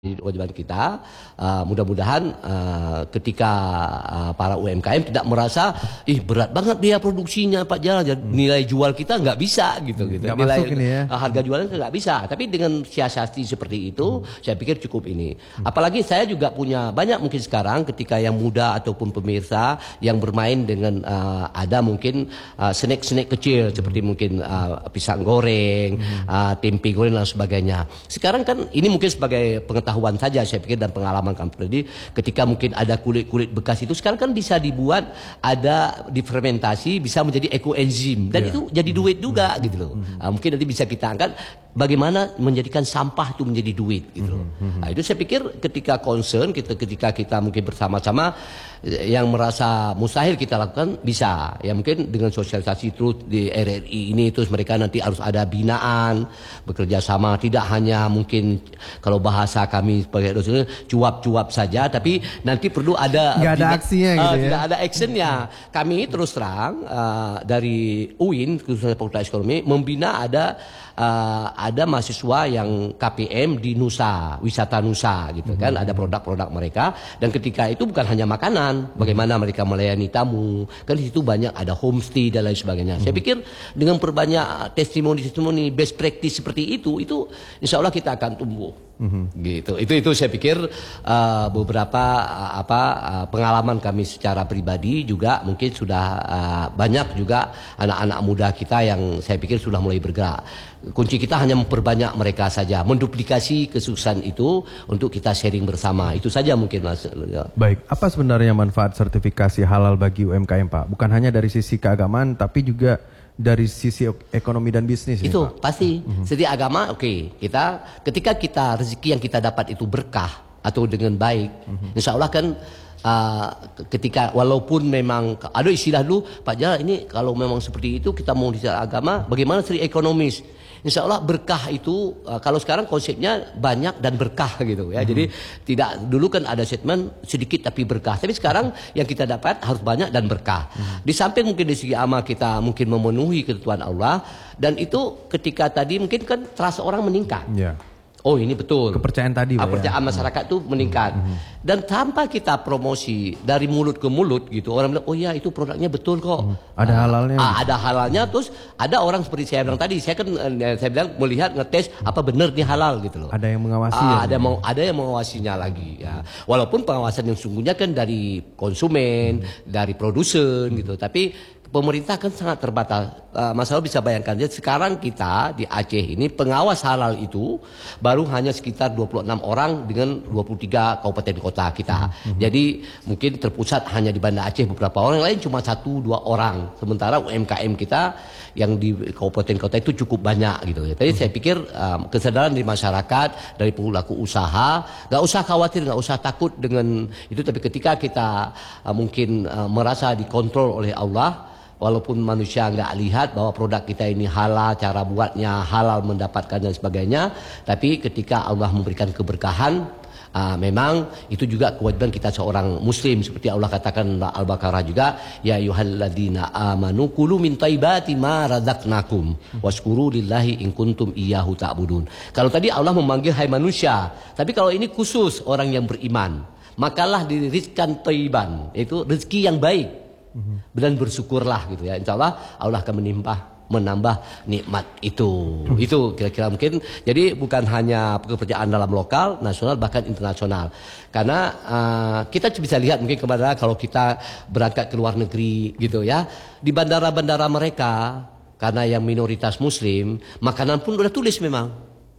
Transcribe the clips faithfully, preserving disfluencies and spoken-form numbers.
Kewajiban kita, uh, mudah-mudahan uh, ketika uh, para U M K M tidak merasa ih berat banget dia produksinya Pak Jalal, hmm. nilai jual kita nggak bisa gitu gitu nggak nilai masuk ini ya. uh, harga jualnya nggak bisa, tapi dengan siasati seperti itu hmm. saya pikir cukup ini. Hmm. Apalagi saya juga punya banyak mungkin sekarang ketika yang muda ataupun pemirsa yang bermain dengan uh, ada mungkin uh, snack-snack kecil hmm. seperti mungkin uh, pisang goreng, hmm. uh, tempe goreng dan sebagainya. Sekarang kan ini mungkin sebagai pengetahuan pengetahuan saja saya pikir dan pengalaman kami tadi ketika mungkin ada kulit-kulit bekas itu sekarang kan bisa dibuat ada difermentasi bisa menjadi ekoenzim dan yeah. itu jadi duit juga mm-hmm. gitu loh. Mm-hmm. Uh, mungkin nanti bisa kita angkat bagaimana menjadikan sampah itu menjadi duit gitu loh. Mm-hmm. Nah, itu saya pikir ketika concern kita ketika kita mungkin bersama-sama yang merasa mustahil kita lakukan bisa ya mungkin dengan sosialisasi terus di R R I ini terus mereka nanti harus ada binaan bekerja sama tidak hanya mungkin kalau bahasa kami sebagai dosen cuap-cuap saja tapi nanti perlu ada nggak ada aksinya gitu uh, ya tidak ada actionnya. Kami terus terang uh, dari U I N khususnya Fakultas Ekonomi membina ada uh, ada mahasiswa yang K P M di Nusa wisata Nusa gitu kan ada produk-produk mereka dan ketika itu bukan hanya makanan bagaimana mereka melayani tamu kan di situ banyak ada homestay dan lain sebagainya. Hmm. Saya pikir dengan perbanyak testimoni-testimoni best practice seperti itu itu insya Allah kita akan tumbuh. Hmm. Gitu. Itu itu saya pikir uh, beberapa uh, apa uh, pengalaman kami secara pribadi juga mungkin sudah uh, banyak juga anak-anak muda kita yang saya pikir sudah mulai bergerak. Kunci kita hanya memperbanyak mereka saja, menduplikasi kesuksesan itu untuk kita sharing bersama. Itu saja mungkin Mas. Baik, apa sebenarnya manfaat sertifikasi halal bagi U M K M Pak? Bukan hanya dari sisi keagamaan tapi juga dari sisi ekonomi dan bisnis. Itu nih, Pak. pasti. Mm-hmm. Segi agama oke, okay. kita ketika kita rezeki yang kita dapat itu berkah atau dengan baik, mm-hmm. insya Allah kan uh, ketika walaupun memang ada istilah dulu Pak Jalal ini kalau memang seperti itu kita mau di agama bagaimana segi ekonomis. Insya Allah berkah itu uh, kalau sekarang konsepnya banyak dan berkah gitu ya. Hmm. Jadi tidak dulu kan ada statement sedikit tapi berkah. Tapi sekarang yang kita dapat harus banyak dan berkah. Hmm. Di samping mungkin di segi amal kita mungkin memenuhi ketentuan Allah dan itu ketika tadi mungkin kan trust orang meningkat. Yeah. Oh ini betul. Kepercayaan tadi. Kepercayaan ya. Masyarakat itu meningkat. Mm-hmm. Dan tanpa kita promosi dari mulut ke mulut gitu. Orang bilang, oh ya itu produknya betul kok. Mm. Ada halalnya. Ah, ada halalnya. Terus ada orang seperti saya bilang tadi. Saya kan saya bilang melihat ngetes apa benar nih halal gitu loh. Ada yang mengawasi. Ah, ya, ada mau ada yang mengawasinya lagi. Ya. Walaupun pengawasan yang sungguhnya kan dari konsumen, mm. dari produsen mm. gitu. Tapi pemerintah kan sangat terbatas. Uh, Mas Aldo bisa bayangkan, jadi sekarang kita di Aceh ini pengawas halal itu baru hanya sekitar dua puluh enam orang dengan dua puluh tiga kabupaten kota kita. Mm-hmm. Jadi mungkin terpusat hanya di Banda Aceh beberapa orang, yang lain cuma satu dua orang. Sementara U M K M kita yang di kabupaten kota itu cukup banyak gitu ya. Jadi mm-hmm. saya pikir um, kesadaran dari masyarakat, dari pelaku usaha, nggak usah khawatir, nggak usah takut dengan itu. Tapi ketika kita uh, mungkin uh, merasa dikontrol oleh Allah, walaupun manusia nggak lihat bahwa produk kita ini halal, cara buatnya halal, mendapatkan dan sebagainya, tapi ketika Allah memberikan keberkahan, uh, memang itu juga kewajiban kita seorang muslim. Seperti Allah katakan Al-Baqarah juga, ya ayyuhalladzina amanu kulu min thayyibati ma razaqnakum washkuru lillahi in kuntum iyyahu ta'budun. Kalau tadi Allah memanggil hai manusia, tapi kalau ini khusus orang yang beriman, makalah dirizkan thayyiban, yaitu rezeki yang baik. Dan bersyukurlah gitu ya. Insya Allah Allah akan menimpah menambah nikmat itu. Itu kira-kira mungkin. Jadi bukan hanya pekerjaan dalam lokal, nasional, bahkan internasional. Karena uh, kita bisa lihat mungkin kemana kalau kita berangkat ke luar negeri gitu ya. Di bandara-bandara mereka, karena yang minoritas muslim, makanan pun udah tulis memang.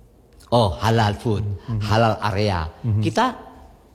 Oh halal food, halal area. Kita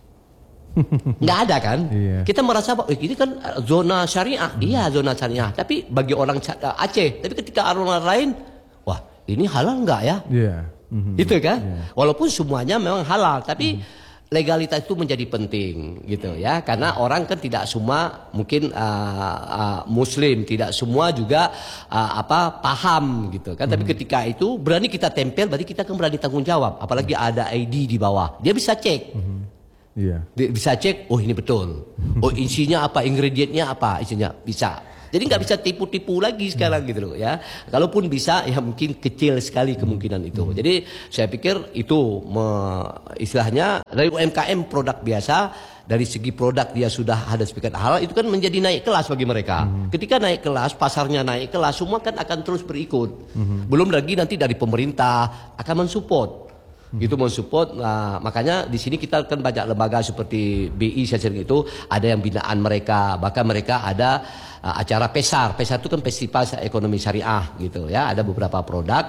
nggak ada kan? Iya. Kita merasa bahwa ini kan zona syariah, hmm. iya zona syariah. Tapi bagi orang Aceh, tapi ketika orang lain, wah ini halal nggak ya? Iya. Mm-hmm. Itu kan? Yeah. Walaupun semuanya memang halal, tapi mm. legalitas itu menjadi penting, gitu ya. Karena orang kan tidak semua mungkin uh, uh, Muslim, tidak semua juga uh, apa paham, gitu kan? Mm. Tapi ketika itu berani kita tempel, berarti kita kan berani tanggung jawab. Apalagi ada I D di bawah, dia bisa cek. Mm-hmm. Iya. Bisa cek, oh ini betul. Oh isinya apa, ingredientnya apa, isinya bisa. Jadi nggak bisa tipu-tipu lagi sekarang gitu loh ya. Kalaupun bisa ya mungkin kecil sekali kemungkinan itu. Jadi saya pikir itu me, istilahnya dari U M K M produk biasa, dari segi produk dia sudah ada sertifikat halal, itu kan menjadi naik kelas bagi mereka. Hmm. Ketika naik kelas, pasarnya naik kelas, semua kan akan terus berikut. Hmm. Belum lagi nanti dari pemerintah akan mensupport. Hmm. Itu mensupport, nah, makanya di sini kita kan banyak lembaga seperti B I saya sering itu ada yang binaan mereka, bahkan mereka ada uh, acara PESAR. PESAR itu kan Festival Ekonomi Syariah gitu ya. Ada beberapa produk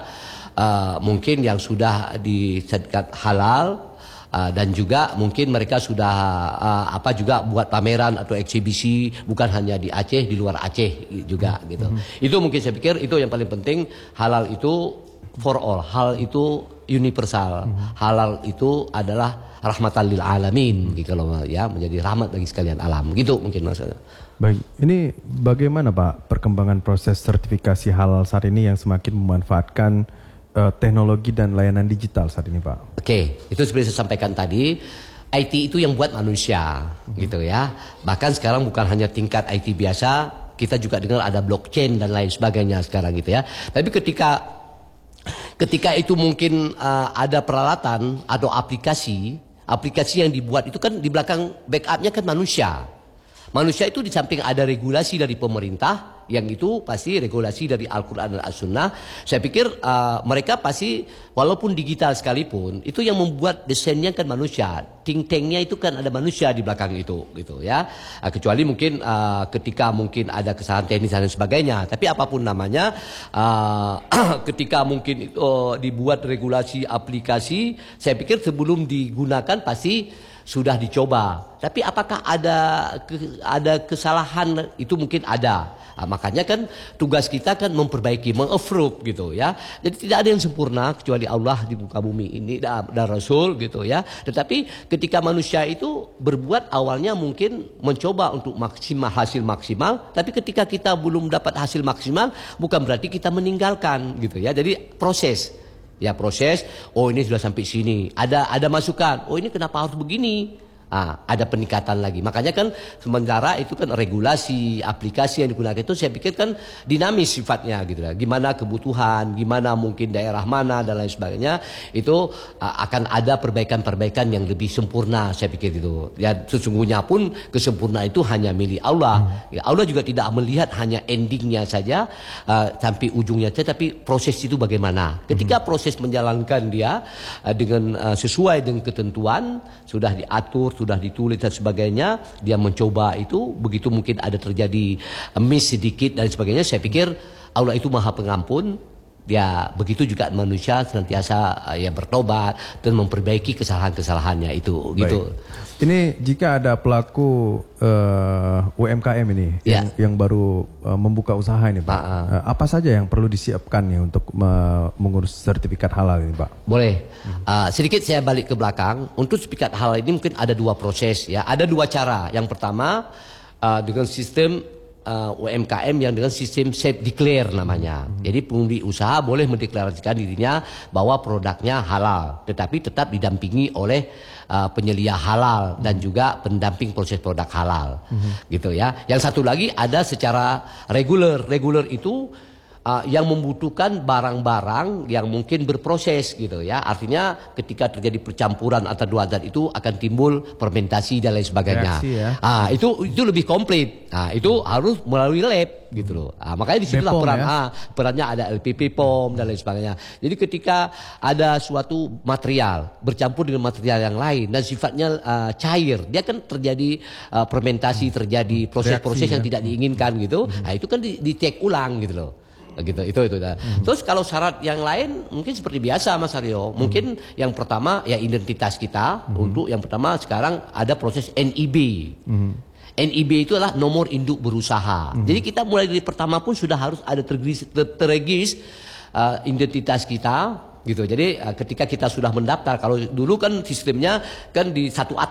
uh, mungkin yang sudah disertifikat halal uh, dan juga mungkin mereka sudah uh, apa juga buat pameran atau eksibisi bukan hanya di Aceh, di luar Aceh juga gitu. Hmm. Itu mungkin saya pikir itu yang paling penting, halal itu for all, hal itu universal. Hmm. Halal itu adalah rahmatan lil alamin, gitu loh ya, menjadi rahmat bagi sekalian alam. Gitu mungkin maksudnya. Baik, ini bagaimana Pak perkembangan proses sertifikasi halal saat ini yang semakin memanfaatkan uh, teknologi dan layanan digital saat ini Pak? Oke, itu seperti saya sampaikan tadi, I T itu yang buat manusia, hmm. gitu ya. Bahkan sekarang bukan hanya tingkat I T biasa, kita juga dengar ada blockchain dan lain sebagainya sekarang gitu ya. Tapi ketika Ketika itu mungkin uh, ada peralatan atau aplikasi, aplikasi yang dibuat itu kan di belakang backupnya kan manusia. Manusia itu di samping ada regulasi dari pemerintah, yang itu pasti regulasi dari Al-Quran dan As-Sunnah. Saya pikir uh, mereka pasti walaupun digital sekalipun, itu yang membuat desainnya kan manusia. Think-tanknya itu kan ada manusia di belakang itu, gitu ya. Uh, kecuali mungkin uh, ketika mungkin ada kesalahan teknis dan sebagainya. Tapi apapun namanya, uh, ketika mungkin uh, dibuat regulasi aplikasi, saya pikir sebelum digunakan pasti sudah dicoba. Tapi apakah ada ke, ada kesalahan, itu mungkin ada. Nah, makanya kan tugas kita kan memperbaiki, meng-approve gitu ya. Jadi tidak ada yang sempurna kecuali Allah di muka bumi ini dan, dan Rasul gitu ya. Tetapi ketika manusia itu berbuat awalnya mungkin mencoba untuk maksimal, hasil maksimal, tapi ketika kita belum dapat hasil maksimal bukan berarti kita meninggalkan gitu ya. Jadi proses. Ya proses, oh ini sudah sampai sini, ada ada masukan, oh ini kenapa harus begini, ah, ada peningkatan lagi. Makanya kan sementara itu kan regulasi, aplikasi yang digunakan itu saya pikir kan dinamis sifatnya gitu lah. Gimana kebutuhan, gimana mungkin daerah mana dan lain sebagainya, itu uh, akan ada perbaikan-perbaikan yang lebih sempurna saya pikir itu. Ya sesungguhnya pun kesempurnaan itu hanya milik Allah. Hmm. Ya, Allah juga tidak melihat hanya endingnya saja uh, sampai ujungnya saja, tapi proses itu bagaimana. Ketika hmm. proses menjalankan dia uh, dengan uh, sesuai dengan ketentuan, sudah diatur, sudah ditulis dan sebagainya, dia mencoba itu, begitu mungkin ada terjadi miss sedikit dan sebagainya, saya pikir Allah itu maha pengampun. Ya begitu juga manusia senantiasa uh, ya bertobat dan memperbaiki kesalahan-kesalahannya itu. Baik. Gitu. Ini jika ada pelaku uh, U M K M ini ya. yang, yang baru uh, membuka usaha ini Pak, uh, uh, apa saja yang perlu disiapkan nih untuk uh, mengurus sertifikat halal ini Pak? Boleh. Uh, sedikit saya balik ke belakang. Untuk sertifikat halal ini mungkin ada dua proses ya, ada dua cara. Yang pertama uh, dengan sistem Uh, U M K M yang dengan sistem self declare namanya. Hmm. Jadi pengundi usaha boleh mendeklarasikan dirinya bahwa produknya halal, tetapi tetap didampingi oleh uh, penyelia halal dan juga pendamping proses produk halal. Hmm. Gitu ya. Yang satu lagi ada secara reguler. Reguler itu Uh, yang membutuhkan barang-barang yang mungkin berproses gitu ya. Artinya ketika terjadi percampuran antara dua zat itu akan timbul fermentasi dan lain sebagainya. Reaksi, ya. Ah, itu itu lebih komplit. Nah, itu harus melalui lab gitu loh. Ah, makanya disitulah peran ya? ah, perannya ada L P P P O M dan lain sebagainya. Jadi ketika ada suatu material bercampur dengan material yang lain dan sifatnya uh, cair, dia kan terjadi uh, fermentasi, terjadi proses-proses yang ya? tidak diinginkan gitu. Hmm. Nah, itu kan di, di cek ulang gitu loh. Gitu itu itu dah. Hmm. Terus kalau syarat yang lain mungkin seperti biasa Mas Aryo. Mungkin hmm. yang pertama ya identitas kita. Hmm. Untuk yang pertama sekarang ada proses N I B. Hmm. N I B itu adalah nomor induk berusaha. Hmm. Jadi kita mulai dari pertama pun sudah harus ada terregis, ter, terregis uh, identitas kita gitu. Jadi uh, ketika kita sudah mendaftar, kalau dulu kan sistemnya kan di satu atap.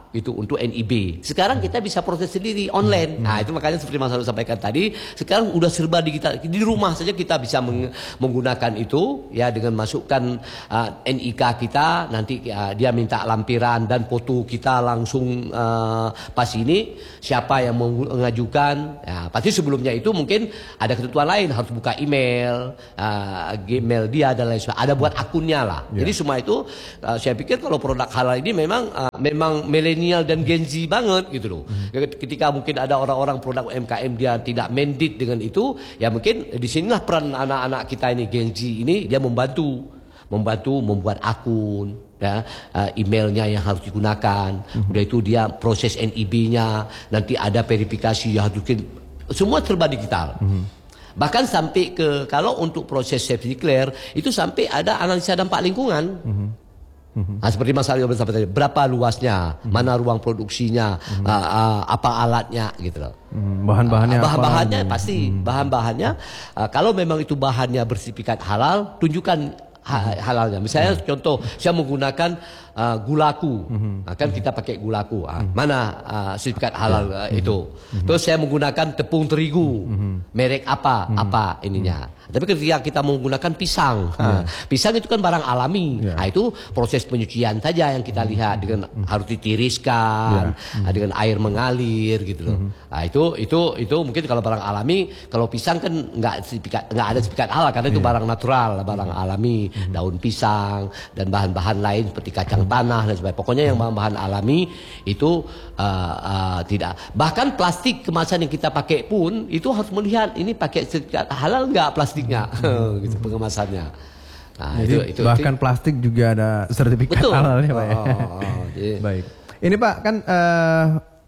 itu untuk N I B. Sekarang kita bisa proses sendiri online. Nah, itu makanya seperti Mas Haru sampaikan tadi, sekarang udah serba digital. Di rumah saja kita bisa meng menggunakan itu ya, dengan masukkan uh, N I K kita, nanti uh, dia minta lampiran dan foto kita langsung uh, pas ini siapa yang mengajukan. Ya, pasti sebelumnya itu mungkin ada ketentuan lain, harus buka email, uh, Gmail dia dan lain sebagainya. Ada buat akunnya lah. Yeah. Jadi semua itu uh, saya pikir kalau produk halal ini memang uh, memang milenial dan Gen Z banget gitu loh. Hmm. Ketika mungkin ada orang-orang produk U M K M dia tidak mandate dengan itu, ya mungkin di sinilah peran anak-anak kita ini Gen Z ini, dia membantu, membantu membuat akun, ya, uh, emailnya yang harus digunakan. Hmm. Udah itu dia proses N I B-nya, nanti ada verifikasi yang harus mungkin semua serba digital. Hmm. Bahkan sampai ke kalau untuk proses self declare itu sampai ada analisa dampak lingkungan. Hmm. Mm-hmm. Nah, seperti Mas Aryo bersama tadi, berapa luasnya, mm-hmm. mana ruang produksinya, mm-hmm. uh, uh, apa alatnya, gitu loh. Mm-hmm. Bahan-bahannya, uh, bahan-bahannya apa? pasti, mm-hmm. bahan-bahannya. Uh, kalau memang itu bahannya bersertifikat halal, tunjukkan ha halalnya. Misalnya mm-hmm. contoh, saya menggunakan uh, gulaku, mm-hmm. nah, kan kita pakai gulaku. Uh, mm-hmm. Mana uh, sertifikat halal uh, mm-hmm. itu? Mm-hmm. Terus saya menggunakan tepung terigu, mm-hmm. merek apa, mm-hmm. apa ininya. Mm-hmm. Tapi ketika kita menggunakan pisang, yeah. nah, pisang itu kan barang alami. Yeah. Nah, itu proses penyucian saja yang kita lihat, dengan mm-hmm. harus ditiriskan, yeah. mm-hmm. dengan air mengalir gitu loh. Mm-hmm. Nah, itu itu itu mungkin kalau barang alami. Kalau pisang kan nggak sertifikat, nggak ada sertifikat halal karena yeah. itu barang natural, barang mm-hmm. alami, mm-hmm. daun pisang dan bahan-bahan lain seperti kacang mm-hmm. tanah dan sebagainya. Pokoknya yang bahan-bahan alami itu uh, uh, tidak. Bahkan plastik kemasan yang kita pakai pun itu harus melihat ini pakai sertifikat halal nggak plastik. Hmm. gitu pengemasannya. Nah, jadi itu, itu, bahkan itu. Plastik juga ada sertifikat Betul. halal ya Pak. Oh, oh, jadi. Baik. Ini Pak kan uh,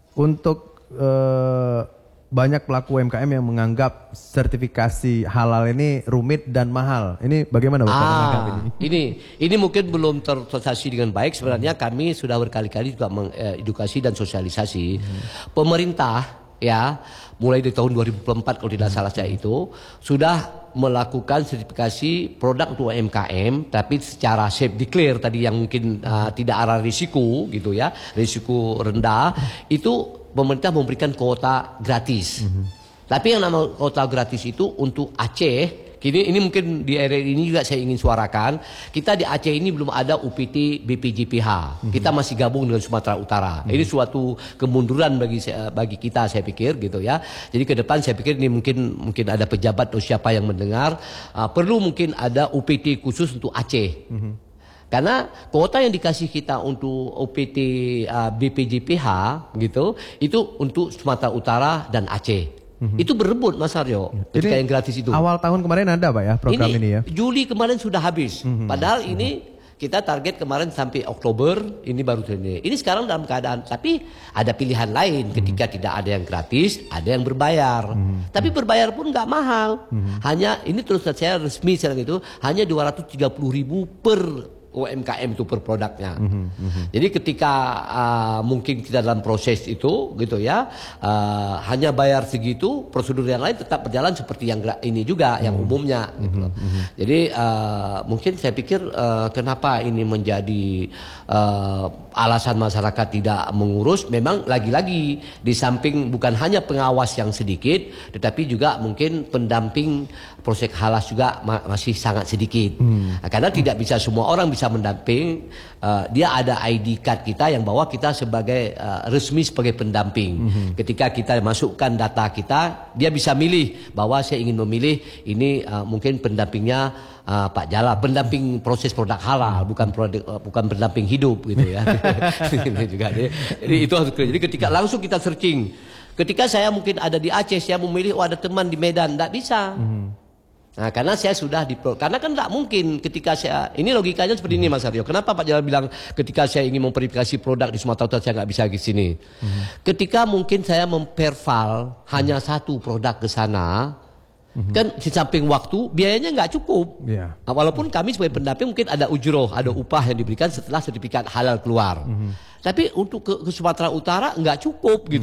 untuk uh, banyak pelaku U M K M yang menganggap sertifikasi halal ini rumit dan mahal. Ini bagaimana Bapak menganggap ah, ini? Ini ini mungkin belum terprosesi dengan baik. Sebenarnya kami sudah berkali-kali juga mengedukasi dan sosialisasi. Hmm. Pemerintah ya mulai dari tahun dua ribu empat kalau tidak salah saya itu sudah melakukan sertifikasi produk untuk U M K M, tapi secara safe declare tadi yang mungkin uh, tidak ada risiko gitu ya, risiko rendah, itu pemerintah memberikan kuota gratis. Mm-hmm. Tapi yang nama kuota gratis itu untuk Aceh. Kini ini mungkin di area ini juga saya ingin suarakan, kita di Aceh ini belum ada U P T B P J P H. Mm-hmm. Kita masih gabung dengan Sumatera Utara. Mm-hmm. Ini suatu kemunduran bagi bagi kita saya pikir gitu ya. Jadi ke depan saya pikir ini mungkin mungkin ada pejabat atau siapa yang mendengar, uh, perlu mungkin ada U P T khusus untuk Aceh. Mm-hmm. Karena kuota yang dikasih kita untuk O P T uh, B P J P H gitu, itu untuk Sumatera Utara dan Aceh. Mm-hmm. Itu berebut Mas Aryo ketika yang gratis itu. Awal tahun kemarin ada Pak ya program ini, ini ya? Juli kemarin sudah habis. Mm-hmm. Padahal mm-hmm. ini kita target kemarin sampai Oktober, ini baru ini. Ini sekarang dalam keadaan, tapi ada pilihan lain ketika mm-hmm. tidak ada yang gratis, ada yang berbayar. Mm-hmm. Tapi berbayar pun nggak mahal. Mm-hmm. Hanya ini terus saya resmi sekarang itu hanya dua ratus tiga puluh ribu per U M K M itu per produknya. Mm-hmm, mm-hmm. Jadi ketika uh, mungkin kita dalam proses itu gitu ya, uh, hanya bayar segitu, prosedur yang lain tetap berjalan seperti yang ini juga, mm-hmm. yang umumnya. Gitu loh. Mm-hmm. Jadi uh, mungkin saya pikir uh, kenapa ini menjadi uh, alasan masyarakat tidak mengurus, memang lagi-lagi di samping bukan hanya pengawas yang sedikit, tetapi juga mungkin pendamping proses halal juga ma masih sangat sedikit. Mm. Nah, karena tidak bisa semua orang bisa mendamping, uh, dia ada I D card kita yang bawa kita sebagai uh, resmi sebagai pendamping. Mm-hmm. Ketika kita masukkan data kita, dia bisa milih bahwa saya ingin memilih ini uh, mungkin pendampingnya uh, Pak Jala, pendamping proses produk halal, bukan produk, uh, bukan pendamping hidup gitu ya. juga, jadi, jadi itu harus. Jadi ketika langsung kita searching, ketika saya mungkin ada di Aceh, saya memilih oh ada teman di Medan, tidak bisa. Mm-hmm. Nah, karena saya sudah di karena kan tidak mungkin ketika saya ini logikanya seperti ini Mas Aryo. Kenapa Pak Jala bilang ketika saya ingin memverifikasi produk di Sumatera Utara saya nggak bisa di sini. Hmm. Ketika mungkin saya memperval hmm. hanya satu produk ke sana, hmm. kan di samping waktu biayanya nggak cukup. Yeah. Nah, walaupun kami sebagai pendamping mungkin ada ujroh, ada upah yang diberikan setelah sertifikat halal keluar. Hmm. Tapi untuk ke, ke Sumatera Utara nggak cukup gitu loh.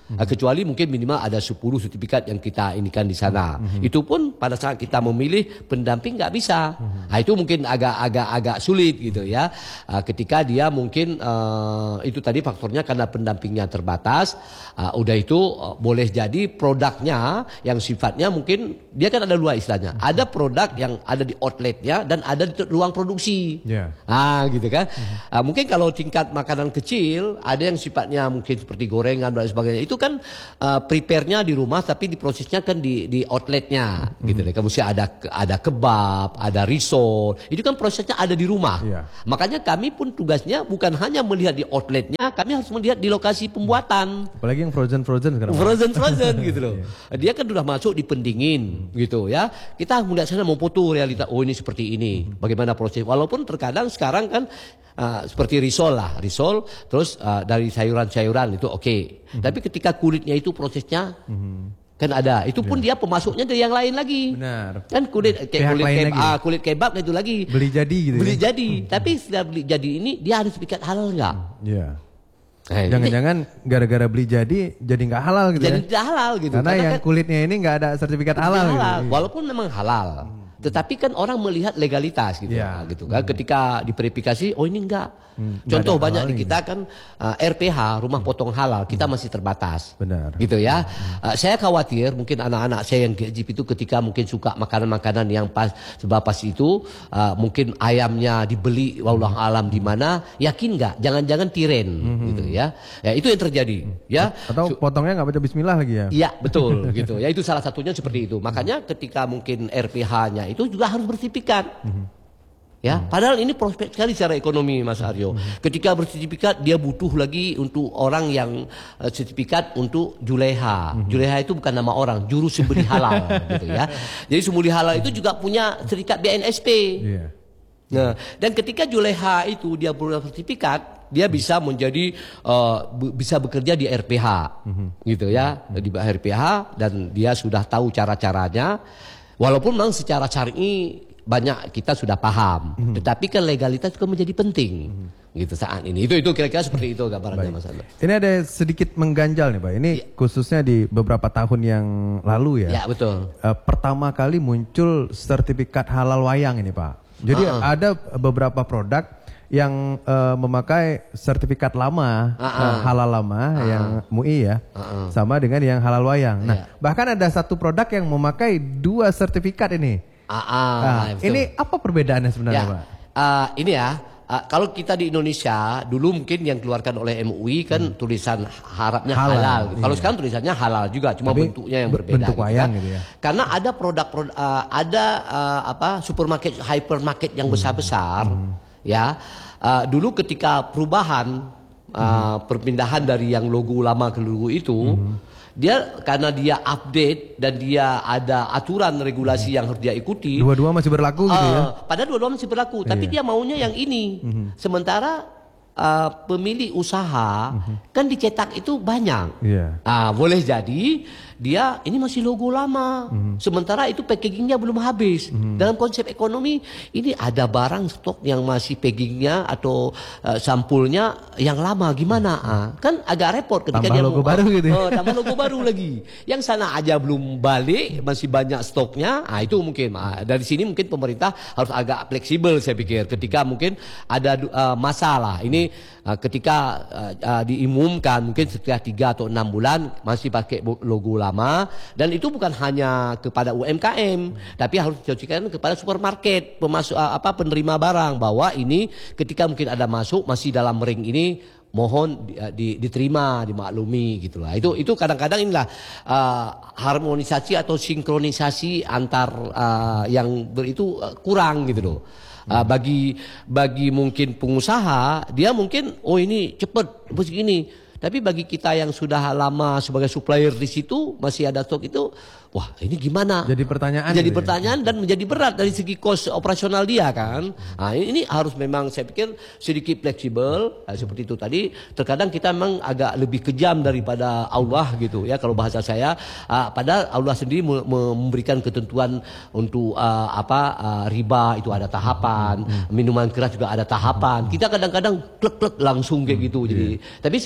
Uh, kecuali mungkin minimal ada sepuluh sertifikat yang kita inikan di sana. Mm-hmm. Itu pun pada saat kita memilih pendamping nggak bisa. Mm-hmm. Nah, itu mungkin agak-agak agak sulit gitu ya. Uh, ketika dia mungkin uh, itu tadi faktornya karena pendampingnya terbatas. Uh, udah itu uh, boleh jadi produknya yang sifatnya mungkin dia kan ada dua istilahnya. Mm-hmm. Ada produk yang ada di outletnya dan ada di ruang produksi. Yeah. Ah gitu kan. Mm-hmm. Uh, mungkin kalau tingkat makanan kecil ada yang sifatnya mungkin seperti gorengan dan sebagainya. Itu kan uh, prepare-nya di rumah tapi diprosesnya kan di di outletnya mm-hmm. gitu deh. Kemudian ada ada kebab, ada risol. Itu kan prosesnya ada di rumah. Yeah. Makanya kami pun tugasnya bukan hanya melihat di outletnya, kami harus melihat di lokasi pembuatan. Apalagi yang frozen frozen sekarang. Frozen frozen gitu loh. Yeah. Dia kan sudah masuk di pendingin gitu ya. Kita melihat sana mau foto realita. Oh ini seperti ini. Mm-hmm. Bagaimana proses? Walaupun terkadang sekarang kan uh, seperti risol lah, risol terus uh, dari sayuran-sayuran itu oke. Okay. Mm-hmm. Tapi ketika kulitnya itu prosesnya mm-hmm. kan ada. Itu pun yeah. dia pemasuknya dari yang lain lagi. Benar. Kan kulit kayak kulit kebab, ah, kulit kebab itu lagi. Beli jadi gitu. Beli ya? jadi. Mm-hmm. Tapi setelah beli jadi ini dia harus sertifikat halal enggak? Iya. Yeah. Eh, Jangan-jangan gara-gara beli jadi jadi nggak halal gitu jadi ya? Jadi tidak halal gitu. Karena, Karena yang kan, kulitnya ini nggak ada sertifikat halal. halal gitu. Walaupun memang halal. Hmm. Tetapi kan orang melihat legalitas gitu, ya. gitu kan. Hmm. Ketika diverifikasi, oh ini enggak. Hmm. Contoh banyak di kita kan uh, R P H, rumah potong halal, kita hmm. masih terbatas. Benar. Gitu ya. Hmm. Uh, saya khawatir mungkin anak-anak saya yang G J P itu ketika mungkin suka makanan-makanan yang pas sebab pas itu uh, mungkin ayamnya dibeli wallahu alam di mana, yakin enggak? Jangan-jangan tiren hmm. gitu ya. Ya itu yang terjadi ya. Atau potongnya enggak baca bismillah lagi ya. Iya, betul gitu. Ya itu salah satunya seperti itu. Makanya ketika mungkin R P H-nya itu juga harus bersertifikat. Mm-hmm. Ya, mm-hmm. padahal ini prospek sekali secara ekonomi Mas Aryo. Mm-hmm. Ketika bersertifikat dia butuh lagi untuk orang yang uh, sertifikat untuk juleha. Mm-hmm. Juleha itu bukan nama orang, juru sembelih halal gitu ya. Jadi sembelih halal itu juga punya sertifikat B N S P. Yeah. Nah, dan ketika juleha itu dia punya sertifikat, dia bisa menjadi uh, b- bisa bekerja di R P H. Mm-hmm. Gitu ya, mm-hmm. di R P H dan dia sudah tahu cara-caranya. Walaupun memang secara syar'i banyak kita sudah paham, mm-hmm. tetapi kan legalitas juga menjadi penting, mm-hmm. gitu saat ini. Itu itu kira-kira seperti itu gambarannya Mas Ando. Ini ada sedikit mengganjal nih Pak. Ini ya. Khususnya di beberapa tahun yang lalu ya. Ya betul. Uh, pertama kali muncul sertifikat halal wayang ini Pak. Jadi uh-uh. ada beberapa produk yang uh, memakai sertifikat lama, uh-uh. uh, halal lama uh-uh. yang M U I ya, uh-uh. sama dengan yang halal wayang. Nah, yeah. bahkan ada satu produk yang memakai dua sertifikat ini. Uh-uh. Nah, ini apa perbedaannya sebenarnya, ya. Pak? Uh, ini ya, uh, kalau kita di Indonesia dulu mungkin yang keluarkan oleh M U I kan hmm. tulisan harapnya halal. halal gitu. Iya. Kalau sekarang tulisannya halal juga, cuma tapi bentuknya yang berbeda. Bentuk wayang gitu, kan? gitu ya. Karena ada produk-produk, uh, ada uh, apa supermarket, hypermarket yang besar-besar. Hmm. Ya, uh, dulu ketika perubahan uh, mm-hmm. perpindahan dari yang logo lama ke logo itu, mm-hmm. dia karena dia update dan dia ada aturan regulasi mm-hmm. yang harus dia ikuti. Dua-dua masih berlaku gitu uh, ya? Padahal dua-dua masih berlaku, tapi iya. dia maunya yang ini. Mm-hmm. Sementara uh, pemilik usaha mm-hmm. kan dicetak itu banyak. Yeah. Uh, boleh jadi dia ini masih logo lama, mm-hmm. sementara itu packagingnya belum habis. Mm-hmm. Dalam konsep ekonomi ini ada barang stok yang masih packagingnya atau uh, sampulnya yang lama gimana? Mm-hmm. ah, kan agak repot ketika tambah dia logo mau, baru gitu. Oh, tambah logo baru lagi. Yang sana aja belum balik, masih banyak stoknya. Ah itu mungkin ah, dari sini mungkin pemerintah harus agak fleksibel saya pikir. Ketika mungkin ada uh, masalah ini uh, ketika uh, uh, diumumkan mungkin setelah tiga atau enam bulan masih pakai logo lama. Dan itu bukan hanya kepada U M K M, hmm. tapi harus dicocokkan kepada supermarket, pemasuk apa penerima barang bahwa ini ketika mungkin ada masuk masih dalam ring ini mohon di, di, diterima, dimaklumi gitulah. Itu itu kadang-kadang inilah uh, harmonisasi atau sinkronisasi antar uh, yang ber, itu uh, kurang gitu loh. Uh, bagi bagi mungkin pengusaha dia mungkin oh ini cepat begini. Tapi bagi kita yang sudah lama sebagai supplier di situ masih ada stok itu, wah ini gimana? Jadi pertanyaan. Jadi pertanyaan ya? Dan menjadi berat dari segi kos operasional dia kan. Nah, ini harus memang saya pikir sedikit fleksibel nah, seperti itu tadi. Terkadang kita memang agak lebih kejam daripada Allah gitu ya kalau bahasa saya. Uh, padahal Allah sendiri memberikan ketentuan untuk uh, apa uh, riba itu ada tahapan, minuman keras juga ada tahapan. Kita kadang-kadang klek-klek langsung kayak gitu. Jadi, tapi saya pikir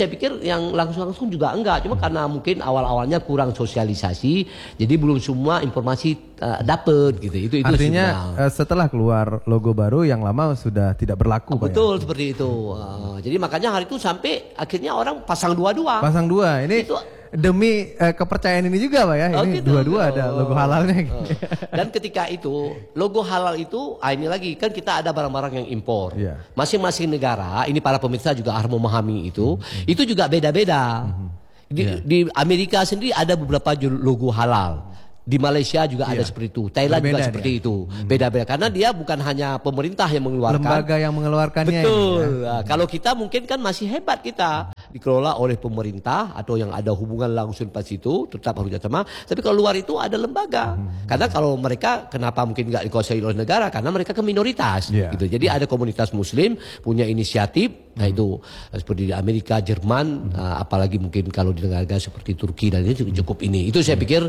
yang langsung-langsung juga enggak. Cuma karena mungkin awal-awalnya kurang sosialisasi, jadi belum semua informasi uh, dapat gitu. Itu itu artinya uh, setelah keluar logo baru yang lama sudah tidak berlaku. Oh, betul ya? Seperti itu. Uh, jadi makanya hari itu sampai akhirnya orang pasang dua-dua. Pasang dua. Ini itu, demi uh, kepercayaan ini juga Pak ya. Oh, ini dua-dua gitu. Ada logo halalnya. Oh. Dan ketika itu logo halal itu, ah ini lagi kan kita ada barang-barang yang impor. Yeah. Masing-masing negara, ini para pemirsa juga harus memahami itu, mm-hmm. itu juga beda-beda. Mm-hmm. Di, yeah. di Amerika sendiri ada beberapa logo halal. Di Malaysia juga yeah. ada seperti itu, Thailand berbeda juga seperti dia. Itu, beda-beda karena dia bukan hanya pemerintah yang mengeluarkan, lembaga yang mengeluarkannya. Betul. Ini, ya. Nah, kalau kita mungkin kan masih hebat kita dikelola oleh pemerintah atau yang ada hubungan langsung pas itu tetap harus sama. Tapi kalau luar itu ada lembaga. Hmm. Karena kalau mereka kenapa mungkin nggak dikuasai oleh negara karena mereka kan minoritas. Yeah. Gitu. Jadi ada komunitas Muslim punya inisiatif. Nah itu seperti di Amerika, Jerman, uh, apalagi mungkin kalau di negara seperti Turki dan ini cukup ini. Itu saya pikir,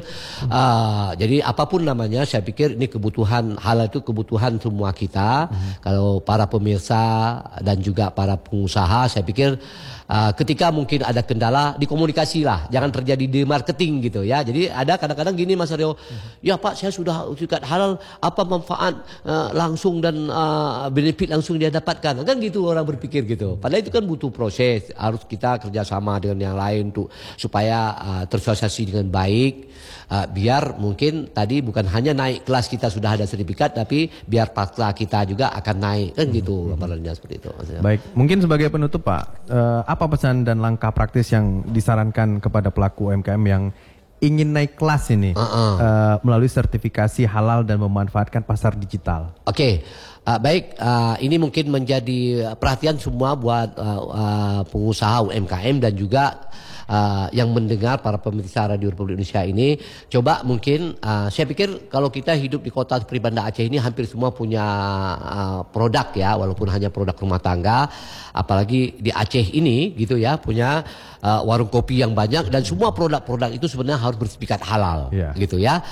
uh, jadi apapun namanya, saya pikir ini kebutuhan halal itu kebutuhan semua kita. Kalau para pemirsa dan juga para pengusaha, saya pikir uh, ketika mungkin ada kendala dikomunikasi lah, jangan terjadi di marketing gitu ya. Jadi ada kadang-kadang gini Mas Aryo, ya Pak saya sudah sertifikat halal, apa manfaat uh, langsung dan uh, benefit langsung dia dapatkan, kan gitu orang berpikir gitu. Padahal itu kan butuh proses, harus kita kerjasama dengan yang lain tuh supaya uh, tersosialisasi dengan baik, uh, biar mungkin tadi bukan hanya naik kelas kita sudah ada sertifikat, tapi biar paksa kita juga akan naik kan gitu, gambarannya seperti itu. Maksudnya. Baik, mungkin sebagai penutup Pak, uh, apa pesan dan langkah praktis yang disarankan kepada pelaku U M K M yang ingin naik kelas ini uh-uh. uh, melalui sertifikasi halal dan memanfaatkan pasar digital? Oke. Okay. Uh, baik, uh, ini mungkin menjadi perhatian semua buat uh, uh, pengusaha U M K M dan juga uh, yang mendengar para pemirsa Radio Republik Indonesia ini. Coba mungkin, uh, saya pikir kalau kita hidup di kota seperti Banda Aceh ini hampir semua punya uh, produk ya, walaupun hanya produk rumah tangga. Apalagi di Aceh ini gitu ya, punya uh, warung kopi yang banyak dan semua produk-produk itu sebenarnya harus bersertifikat halal yeah. gitu ya.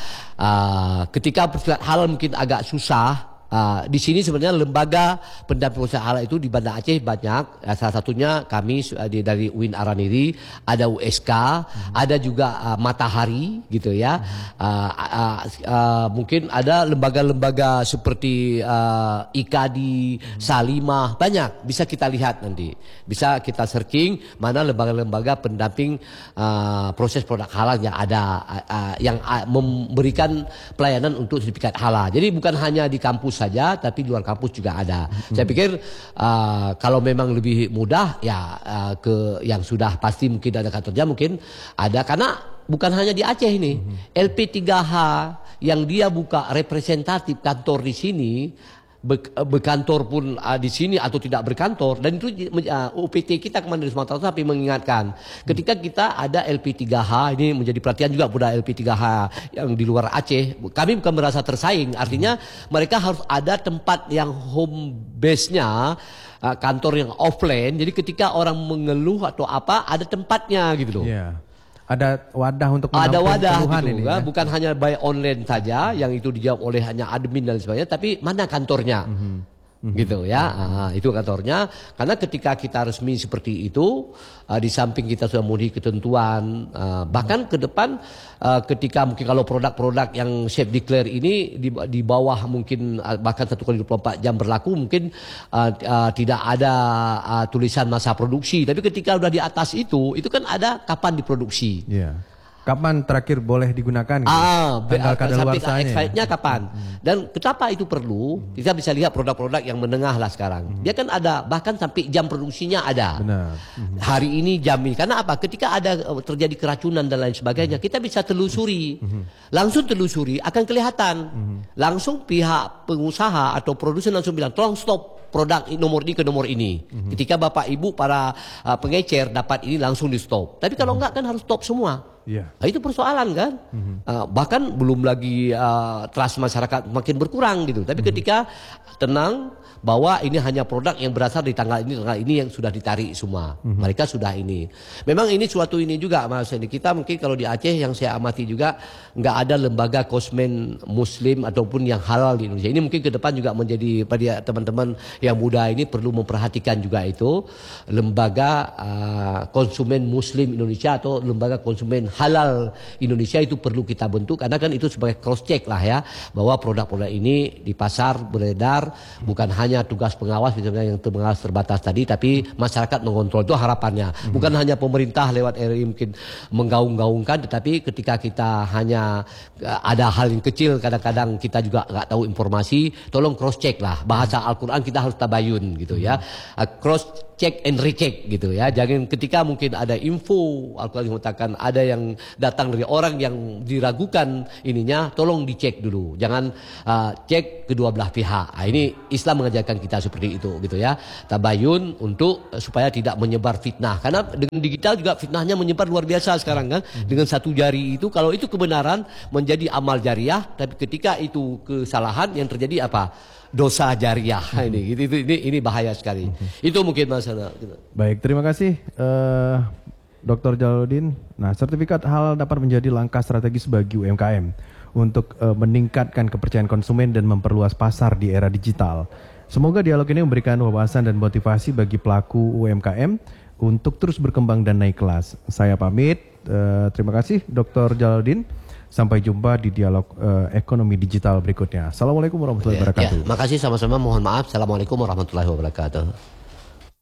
Uh, ketika bersertifikat halal mungkin agak susah. Uh, di sini sebenarnya lembaga pendamping usaha halal itu di Banda Aceh banyak. Uh, salah satunya kami uh, di, dari U I N Araniri, ada U S K, hmm. ada juga uh, Matahari gitu ya. Hmm. Uh, uh, uh, mungkin ada lembaga-lembaga seperti uh, I K A D I, hmm. Salimah, banyak. Bisa kita lihat nanti. Bisa kita searching mana lembaga-lembaga pendamping uh, proses produk halal yang ada, uh, uh, yang uh, memberikan pelayanan untuk sertifikat halal. Jadi bukan hanya di kampus saja, tapi di luar kampus juga ada. Hmm. Saya pikir uh, kalau memang lebih mudah ya uh, ke yang sudah pasti mungkin ada kantornya mungkin ada, karena bukan hanya di Aceh ini. Hmm. L P tiga H yang dia buka representatif kantor di sini, berkantor pun uh, di sini atau tidak berkantor, dan itu uh, U P T kita kemarin di Sumatera Utara tapi mengingatkan ketika kita ada L P tiga H ini menjadi perhatian juga pada L P tiga H yang di luar Aceh, kami bukan merasa tersaing, artinya mereka harus ada tempat yang home base-nya, uh, kantor yang offline, jadi ketika orang mengeluh atau apa ada tempatnya gitu loh. Yeah. Ada wadah untuk ada wadah gitu, ini, ya? Ya? Bukan hanya by online saja yang itu dijawab oleh hanya admin dan sebagainya, tapi mana kantornya, mm-hmm. gitu ya, ah, itu kantornya. Karena ketika kita resmi seperti itu, uh, di samping kita sudah memenuhi ketentuan, uh, bahkan ke depan uh, ketika mungkin kalau produk-produk yang safe declare ini di, di bawah mungkin uh, bahkan satu kali dua puluh empat jam berlaku, mungkin uh, uh, tidak ada uh, tulisan masa produksi, tapi ketika udah di atas itu, itu kan ada kapan diproduksi. Yeah. Kapan terakhir boleh digunakan? Gitu? Ah, tanggal kadaluarsanya. Expirednya kapan? Hmm. Dan kenapa itu perlu? Kita bisa lihat produk-produk yang menengah lah sekarang. Hmm. Dia kan ada bahkan sampai jam produksinya ada. Benar. Hmm. Hari ini jam ini. Karena apa? Ketika ada terjadi keracunan dan lain sebagainya, hmm. kita bisa telusuri. Hmm. Langsung telusuri akan kelihatan. Hmm. Langsung pihak pengusaha atau produsen langsung bilang, tolong stop produk nomor ini ke nomor ini. Hmm. Ketika Bapak Ibu para uh, pengecer dapat ini langsung di stop. Tapi kalau hmm. enggak kan harus stop semua. Yeah. Nah, itu persoalan kan. Mm-hmm. Uh, bahkan belum lagi uh, trust masyarakat makin berkurang gitu. Tapi mm-hmm. ketika tenang bahwa ini hanya produk yang berasal dari tanggal ini, tanggal ini yang sudah ditarik semua. Mm-hmm. Mereka sudah ini. Memang ini suatu ini juga Mas Hendy. Kita mungkin kalau di Aceh yang saya amati juga nggak ada lembaga konsumen muslim ataupun yang halal di Indonesia. Ini mungkin ke depan juga menjadi pada teman-teman yang muda ini perlu memperhatikan juga itu lembaga uh, konsumen muslim Indonesia atau lembaga konsumen halal Indonesia itu perlu kita bentuk karena kan itu sebagai cross check lah ya bahwa produk-produk ini di pasar beredar bukan hanya tugas pengawas misalnya yang pengawas terbatas tadi tapi masyarakat mengontrol itu harapannya mm-hmm. bukan hanya pemerintah lewat R I mungkin menggaung-gaungkan tetapi ketika kita hanya ada hal yang kecil kadang-kadang kita juga nggak tahu informasi tolong cross check lah bahasa Al-Quran kita harus tabayun gitu ya cross check and recheck gitu ya jangan ketika mungkin ada info Al-Quran mengatakan ada yang datang dari orang yang diragukan ininya tolong dicek dulu jangan uh, cek kedua belah pihak nah, ini Islam mengajarkan kita seperti itu gitu ya tabayun untuk uh, supaya tidak menyebar fitnah karena dengan digital juga fitnahnya menyebar luar biasa sekarang kan hmm. dengan satu jari itu kalau itu kebenaran menjadi amal jariah tapi ketika itu kesalahan yang terjadi apa dosa jariah hmm. ini, ini ini ini bahaya sekali. Hmm. Itu mungkin masalah. Baik, terima kasih uh, Doktor Jalaluddin. Nah, sertifikat halal dapat menjadi langkah strategis bagi U M K M untuk uh, meningkatkan kepercayaan konsumen dan memperluas pasar di era digital. Semoga dialog ini memberikan wawasan dan motivasi bagi pelaku U M K M untuk terus berkembang dan naik kelas. Saya pamit. Uh, terima kasih Doktor Jalaluddin. Sampai jumpa di dialog uh, ekonomi digital berikutnya. Assalamualaikum warahmatullahi wabarakatuh. Ya, ya, makasih sama-sama. Mohon maaf. Assalamualaikum warahmatullahi wabarakatuh.